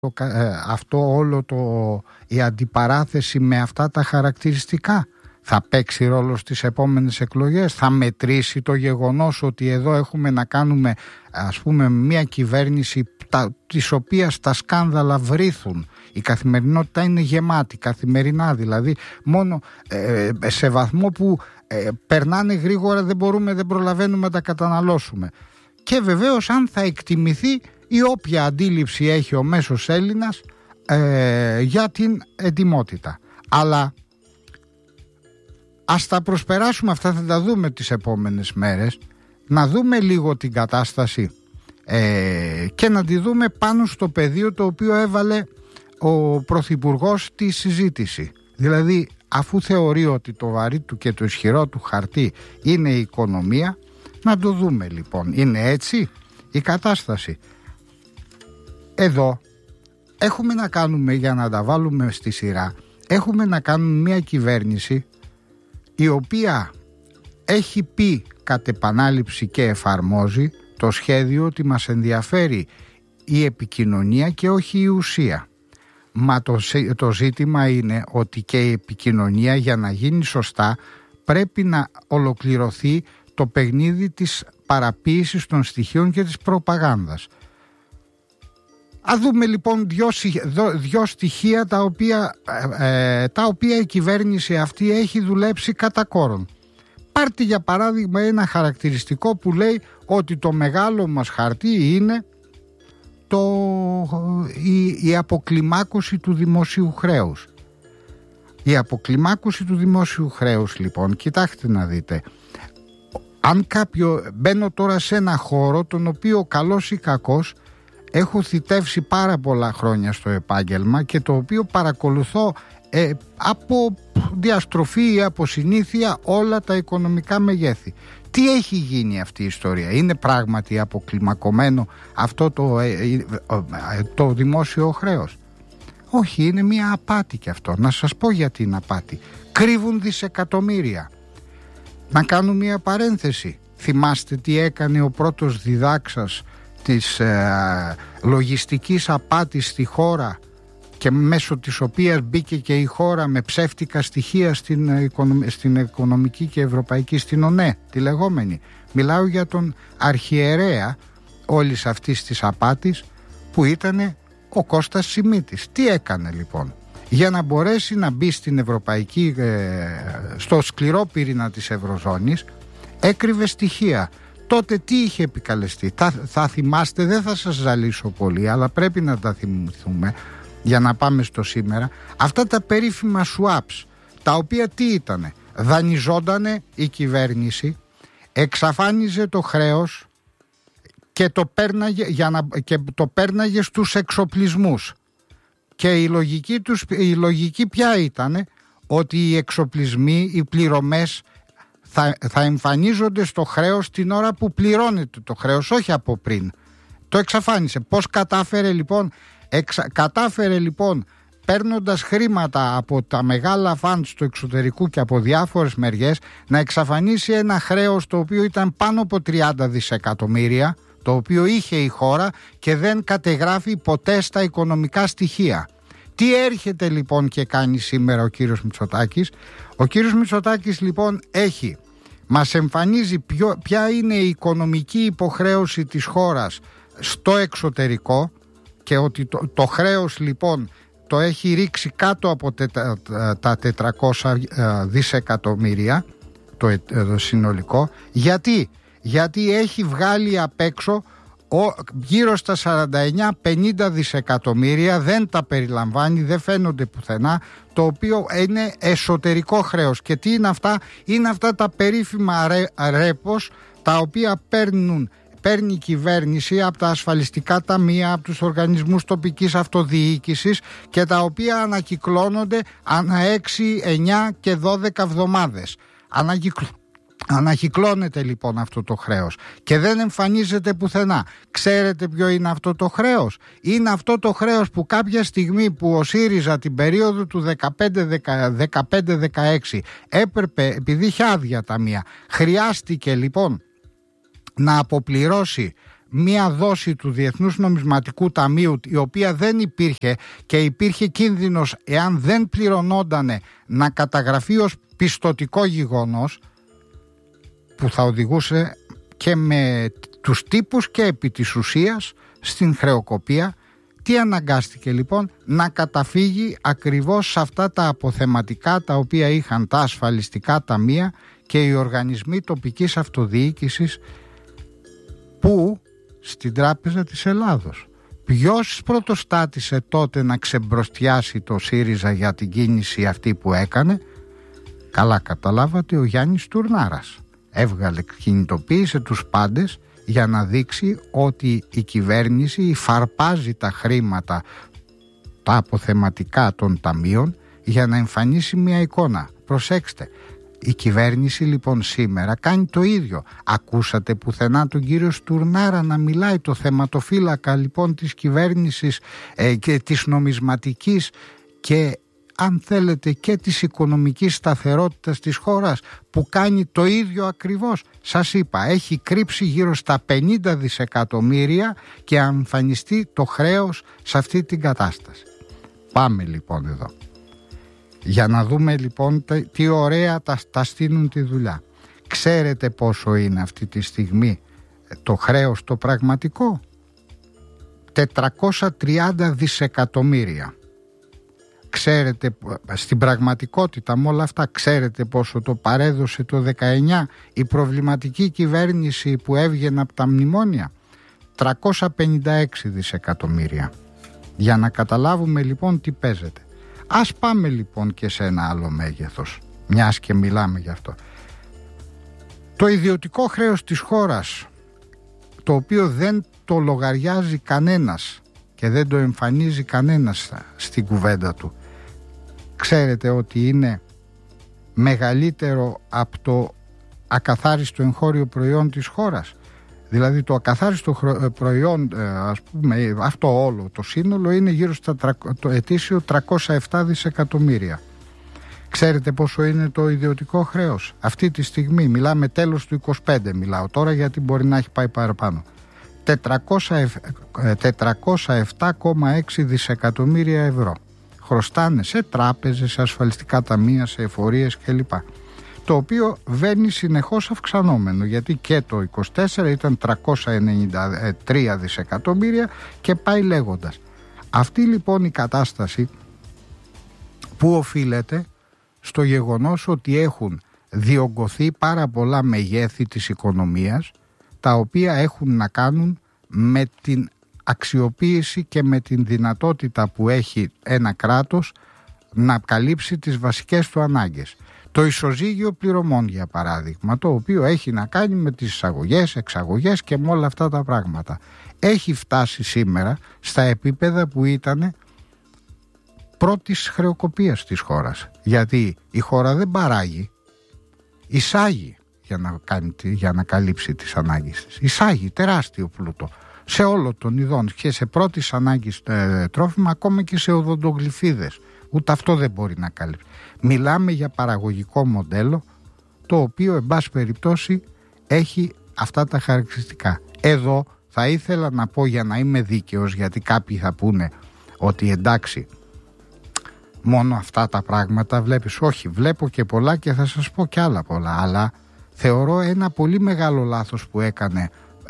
αυτό όλο η αντιπαράθεση με αυτά τα χαρακτηριστικά? Θα παίξει ρόλο στις επόμενες εκλογές? Θα μετρήσει το γεγονός ότι εδώ έχουμε να κάνουμε, ας πούμε, μια κυβέρνηση της οποίας τα σκάνδαλα βρήθουν? Η καθημερινότητα είναι γεμάτη, καθημερινά δηλαδή, μόνο σε βαθμό που περνάνε γρήγορα, δεν προλαβαίνουμε να τα καταναλώσουμε. Και βεβαίως αν θα εκτιμηθεί η όποια αντίληψη έχει ο μέσος Έλληνας για την ετοιμότητα. Αλλά ας τα προσπεράσουμε αυτά, θα τα δούμε τις επόμενες μέρες, να δούμε λίγο την κατάσταση και να τη δούμε πάνω στο πεδίο το οποίο έβαλε ο Πρωθυπουργός τη συζήτηση. Δηλαδή, αφού θεωρεί ότι το βαρύ του και το ισχυρό του χαρτί είναι η οικονομία, να το δούμε λοιπόν. Είναι έτσι η κατάσταση? Εδώ έχουμε να κάνουμε, για να τα βάλουμε στη σειρά, έχουμε να κάνουμε μια κυβέρνηση η οποία έχει πει κατ' επανάληψη και εφαρμόζει το σχέδιο ότι μας ενδιαφέρει η επικοινωνία και όχι η ουσία. Μα το ζήτημα είναι ότι και η επικοινωνία, για να γίνει σωστά, πρέπει να ολοκληρωθεί το παιχνίδι της παραποίησης των στοιχείων και της προπαγάνδας. Ας δούμε λοιπόν δυο στοιχεία τα οποία η κυβέρνηση αυτή έχει δουλέψει κατά κόρον. Πάρτε για παράδειγμα ένα χαρακτηριστικό που λέει ότι το μεγάλο μας χαρτί είναι η αποκλιμάκωση του δημοσίου χρέους. Η αποκλιμάκωση του δημοσίου χρέους λοιπόν, κοιτάξτε να δείτε, αν μπαίνω τώρα σε ένα χώρο τον οποίο καλός ή κακός έχω θητεύσει πάρα πολλά χρόνια στο επάγγελμα και το οποίο παρακολουθώ από διαστροφή ή από συνήθεια όλα τα οικονομικά μεγέθη. Τι έχει γίνει αυτή η ιστορία? Είναι πράγματι αποκλιμακωμένο αυτό το δημόσιο χρέος? Όχι, είναι μια απάτη και αυτό. Να σας πω γιατί είναι απάτη. Κρύβουν δισεκατομμύρια. Να κάνω μια παρένθεση. Θυμάστε τι έκανε ο πρώτος διδάξας της λογιστικής απάτης στη χώρα και μέσω της οποίας μπήκε και η χώρα με ψεύτικα στοιχεία στην οικονομική και ευρωπαϊκή, στην ΟΝΕ τη λεγόμενη? Μιλάω για τον αρχιερέα όλης αυτής της απάτης που ήταν ο Κώστας Σιμίτης. Τι έκανε λοιπόν? Για να μπορέσει να μπει στην ευρωπαϊκή, στο σκληρό πυρήνα της Ευρωζώνης, έκρυβε στοιχεία. Τότε τι είχε επικαλεστεί? Θα θυμάστε, δεν θα σας ζαλίσω πολύ, αλλά πρέπει να τα θυμηθούμε για να πάμε στο σήμερα. Αυτά τα περίφημα swaps, τα οποία τι ήτανε? Δανειζόντανε η κυβέρνηση, εξαφάνιζε το χρέος και το πέρναγε στους εξοπλισμούς. Και η λογική ποια ήτανε? Ότι οι εξοπλισμοί, οι πληρωμές θα εμφανίζονται στο χρέος την ώρα που πληρώνεται το χρέος, όχι από πριν. Το εξαφάνισε. Πώς κατάφερε λοιπόν? Κατάφερε λοιπόν, παίρνοντας χρήματα από τα μεγάλα φαντς του εξωτερικού και από διάφορες μεριές, να εξαφανίσει ένα χρέος το οποίο ήταν πάνω από 30 δισεκατομμύρια, το οποίο είχε η χώρα και δεν κατεγράφει ποτέ στα οικονομικά στοιχεία. Τι έρχεται λοιπόν και κάνει σήμερα ο κύριος Μητσοτάκης? Ο κύριος Μητσοτάκης λοιπόν μας εμφανίζει ποια είναι η οικονομική υποχρέωση της χώρας στο εξωτερικό και ότι το χρέος λοιπόν το έχει ρίξει κάτω από τα 400 δισεκατομμύρια το συνολικό. Γιατί έχει βγάλει απ' έξω γύρω στα 49-50 δισεκατομμύρια, δεν τα περιλαμβάνει, δεν φαίνονται πουθενά, το οποίο είναι εσωτερικό χρέος. Και τι είναι αυτά? Είναι αυτά τα περίφημα ρέπος, τα οποία παίρνει η κυβέρνηση από τα ασφαλιστικά ταμεία, από τους οργανισμούς τοπικής αυτοδιοίκησης και τα οποία ανακυκλώνονται ανά 6, 9 και 12 εβδομάδες. Ανακυκλώνεται λοιπόν αυτό το χρέος και δεν εμφανίζεται πουθενά. Ξέρετε ποιο είναι αυτό το χρέος? Είναι αυτό το χρέος που κάποια στιγμή που ο ΣΥΡΙΖΑ την περίοδο του 15-16 έπρεπε, επειδή είχε άδεια ταμεία, χρειάστηκε λοιπόν να αποπληρώσει μία δόση του Διεθνούς Νομισματικού Ταμείου, η οποία δεν υπήρχε και υπήρχε κίνδυνος, εάν δεν πληρωνόντανε, να καταγραφεί ως πιστωτικό γεγονός, που θα οδηγούσε και με τους τύπους και επί της ουσίας στην χρεοκοπία. Τι αναγκάστηκε λοιπόν? Να καταφύγει ακριβώς σε αυτά τα αποθεματικά τα οποία είχαν τα ασφαλιστικά ταμεία και οι οργανισμοί τοπικής αυτοδιοίκησης, που στην Τράπεζα της Ελλάδος. Ποιος πρωτοστάτησε τότε να ξεμπροστιάσει το ΣΥΡΙΖΑ για την κίνηση αυτή που έκανε? Καλά καταλάβατε, ο Γιάννης Τουρνάρας. Έβγαλε, κινητοποίησε τους πάντες για να δείξει ότι η κυβέρνηση υφαρπάζει τα χρήματα, τα αποθεματικά των ταμείων, για να εμφανίσει μια εικόνα. Προσέξτε, η κυβέρνηση λοιπόν σήμερα κάνει το ίδιο. Ακούσατε πουθενά τον κύριο Στουρνάρα να μιλάει, το θεματοφύλακα λοιπόν της κυβέρνησης και της νομισματικής και, αν θέλετε, και της οικονομικής σταθερότητας της χώρας, που κάνει το ίδιο ακριβώς? Σας είπα, έχει κρύψει γύρω στα 50 δισεκατομμύρια και εμφανιστεί το χρέος σε αυτή την κατάσταση. Πάμε λοιπόν εδώ, για να δούμε λοιπόν τι ωραία τα στείλουν τη δουλειά. Ξέρετε πόσο είναι αυτή τη στιγμή το χρέος το πραγματικό? 430 δισεκατομμύρια. Ξέρετε στην πραγματικότητα με όλα αυτά, ξέρετε πόσο το παρέδωσε το 19 η προβληματική κυβέρνηση που έβγαινε από τα μνημόνια? 356 δισεκατομμύρια. Για να καταλάβουμε λοιπόν τι παίζεται. Ας πάμε λοιπόν και σε ένα άλλο μέγεθος, μιας και μιλάμε γι' αυτό. Το ιδιωτικό χρέος της χώρας, το οποίο δεν το λογαριάζει κανένας και δεν το εμφανίζει κανένας στην κουβέντα του, ξέρετε ότι είναι μεγαλύτερο από το ακαθάριστο εγχώριο προϊόν της χώρας? Δηλαδή το ακαθάριστο προϊόν, ας πούμε, αυτό όλο το σύνολο είναι γύρω στα το ετήσιο 307 δισεκατομμύρια. Ξέρετε πόσο είναι το ιδιωτικό χρέος αυτή τη στιγμή? Μιλάμε τέλος του 25, μιλάω τώρα, γιατί μπορεί να έχει πάει παραπάνω. 407,6 δισεκατομμύρια ευρώ χρωστάνε σε τράπεζες, σε ασφαλιστικά ταμεία, σε εφορίες κλπ. Το οποίο βαίνει συνεχώς αυξανόμενο, γιατί και το 24 ήταν 393 δισεκατομμύρια και πάει λέγοντας. Αυτή λοιπόν η κατάσταση που οφείλεται στο γεγονός ότι έχουν διωγγωθεί πάρα πολλά μεγέθη της οικονομίας, τα οποία έχουν να κάνουν με την αξιοποίηση και με την δυνατότητα που έχει ένα κράτος να καλύψει τις βασικές του ανάγκες. Το ισοζύγιο πληρωμών, για παράδειγμα, το οποίο έχει να κάνει με τις εισαγωγές, εξαγωγές και με όλα αυτά τα πράγματα, έχει φτάσει σήμερα στα επίπεδα που ήταν πρώτης χρεοκοπίας της χώρας. Γιατί η χώρα δεν παράγει, εισάγει για να καλύψει τις ανάγκες της. Εισάγει τεράστιο πλούτο σε όλο των ειδών και σε πρώτης ανάγκης τρόφιμα, ακόμα και σε οδοντογλυφίδες. Ούτε αυτό δεν μπορεί να καλύψει. Μιλάμε για παραγωγικό μοντέλο, το οποίο εν πάση περιπτώσει έχει αυτά τα χαρακτηριστικά. Εδώ θα ήθελα να πω, για να είμαι δίκαιος, γιατί κάποιοι θα πούνε ότι εντάξει, μόνο αυτά τα πράγματα βλέπεις. Όχι, βλέπω και πολλά και θα σας πω και άλλα πολλά, αλλά θεωρώ ένα πολύ μεγάλο λάθος που έκανε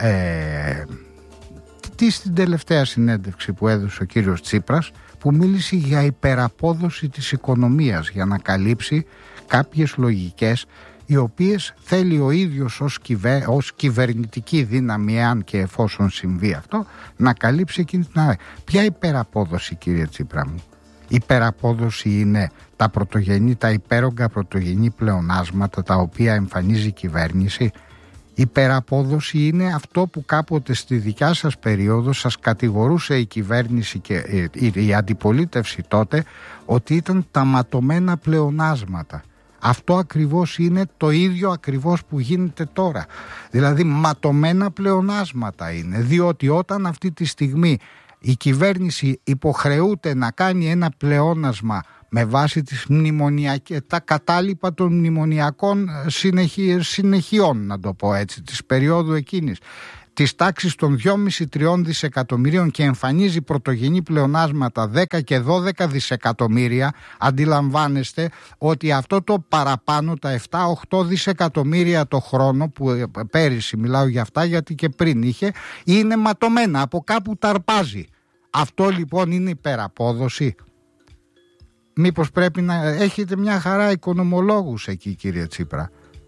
στην τελευταία συνέντευξη που έδωσε ο κύριος Τσίπρας, που μίλησε για υπεραπόδοση της οικονομίας για να καλύψει κάποιες λογικές, οι οποίες θέλει ο ίδιος ως κυβερνητική δύναμη, αν και εφόσον συμβεί αυτό, να καλύψει εκείνη την ανάγκη. Ποια υπεραπόδοση, κύριε Τσίπρα μου? Υπεραπόδοση είναι τα υπέρογκα πρωτογενή πλεονάσματα τα οποία εμφανίζει η κυβέρνηση. Υπεραπόδοση είναι αυτό που κάποτε στη δικιά σας περίοδο σας κατηγορούσε η κυβέρνηση και η αντιπολίτευση τότε, ότι ήταν τα ματωμένα πλεονάσματα. Αυτό ακριβώς είναι το ίδιο ακριβώς που γίνεται τώρα. Δηλαδή ματωμένα πλεονάσματα είναι, διότι όταν αυτή τη στιγμή η κυβέρνηση υποχρεούται να κάνει ένα πλεόνασμα με βάση τα κατάλοιπα των μνημονιακών συνεχειών, να το πω έτσι, της περίοδου εκείνης, της τάξης των 2,5-3 δισεκατομμυρίων και εμφανίζει πρωτογενή πλεονάσματα 10 και 12 δισεκατομμύρια, αντιλαμβάνεστε ότι αυτό το παραπάνω, τα 7-8 δισεκατομμύρια το χρόνο, που πέρυσι μιλάω για αυτά γιατί και πριν είχε, είναι ματωμένα, από κάπου ταρπάζει. Αυτό λοιπόν είναι υπεραπόδοση? Μήπως πρέπει να έχετε μια χαρά οικονομολόγους εκεί, κύριε Τσίπρα,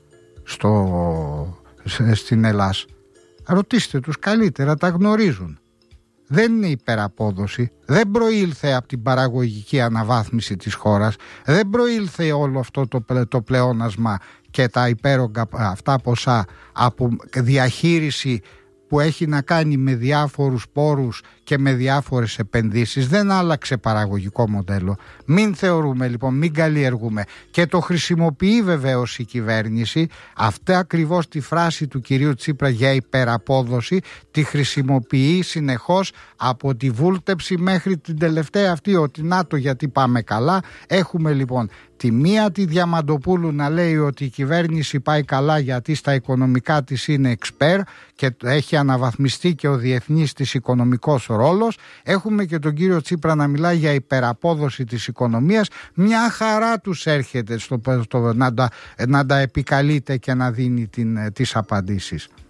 στην Ελλάδα? Ρωτήστε τους καλύτερα, τα γνωρίζουν. Δεν είναι υπεραπόδοση, δεν προήλθε από την παραγωγική αναβάθμιση της χώρας, δεν προήλθε όλο αυτό το πλεόνασμα και τα υπέρογκα αυτά ποσά από διαχείριση που έχει να κάνει με διάφορους πόρους και με διάφορες επενδύσεις. Δεν άλλαξε παραγωγικό μοντέλο. Μην θεωρούμε λοιπόν, μην καλλιεργούμε. Και το χρησιμοποιεί βεβαίως η κυβέρνηση. Αυτή ακριβώς τη φράση του κυρίου Τσίπρα για υπεραπόδοση τη χρησιμοποιεί συνεχώς, από τη βούλτεψη μέχρι την τελευταία αυτή, ότι να το γιατί πάμε καλά. Έχουμε λοιπόν τη μία τη Διαμαντοπούλου να λέει ότι η κυβέρνηση πάει καλά γιατί στα οικονομικά της είναι εξπέρ και έχει αναβαθμιστεί και ο διεθνής της οικονομικός ρόλος. Έχουμε και τον κύριο Τσίπρα να μιλάει για υπεραπόδοση της οικονομίας. Μια χαρά τους έρχεται να τα επικαλείται και να δίνει τις απαντήσεις.